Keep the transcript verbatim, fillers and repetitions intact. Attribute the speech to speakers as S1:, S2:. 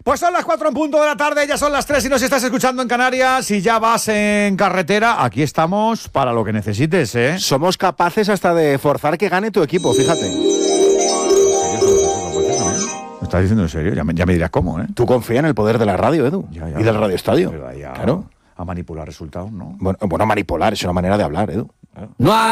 S1: Pues son las cuatro en punto de la tarde, ya son las tres y nos estás escuchando en Canarias y ya vas en carretera. Aquí estamos para lo que necesites, ¿eh?
S2: Somos capaces hasta de forzar que gane tu equipo, fíjate.
S1: ¿Me estás diciendo en serio? Ya me, ya me dirás cómo, ¿eh?
S2: Tú confía en el poder de la radio, Edu.
S1: Ya, ya,
S2: y del Radio Estadio.
S1: ya,
S2: Claro.
S1: A manipular resultados, ¿no?
S2: Bueno, bueno, manipular es una manera de hablar, Edu.
S1: Claro.
S3: No hay